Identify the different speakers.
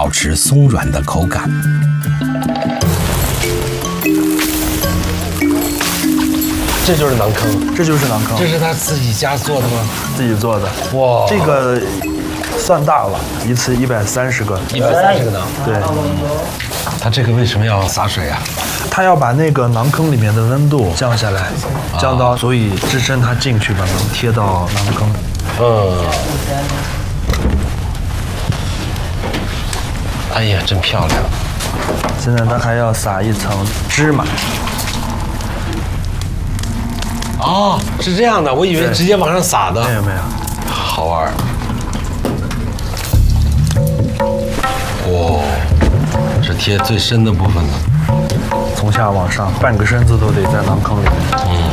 Speaker 1: 保持松软的口感。
Speaker 2: 这就是馕坑，
Speaker 3: 这就是馕坑，
Speaker 2: 这是他自己家做的吗？
Speaker 3: 自己做的。
Speaker 2: 哇，
Speaker 3: 这个算大了，一次130个。
Speaker 2: 130个馕。
Speaker 3: 对。
Speaker 2: 他这个为什么要洒水啊？
Speaker 3: 它要把那个馕坑里面的温度降下来，降到足以支撑它进去，把馕贴到馕坑。
Speaker 2: 哎呀，真漂亮！
Speaker 3: 现在它还要撒一层芝麻。
Speaker 2: 哦，是这样的，我以为直接往上撒的。
Speaker 3: 没有没有，
Speaker 2: 好玩。哇，是贴最深的部分了，
Speaker 3: 从下往上，半个身子都得在馕坑里面。